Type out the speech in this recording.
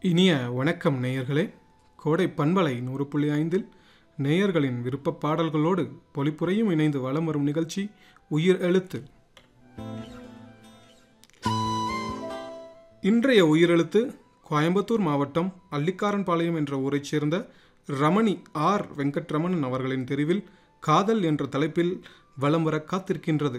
இனிய வணக்கம் நேயர்களே. கோடை பண்பலை 100.5 நேயர்களின் விருப்ப பாடல்களோடு பொலிப்புரையும் இணைந்து வலம் வரும் நிகழ்ச்சி உயிர் எழுத்து. இன்றைய உயிரெழுத்து கோயம்புத்தூர் மாவட்டம் அல்லிக்காரன்பாளையம் என்ற ஊரைச் சேர்ந்த ரமணி ஆர் வெங்கட்ரமணன் அவர்களின் தெரிவில் காதல் என்ற தலைப்பில் வலம் வர காத்திருக்கின்றது.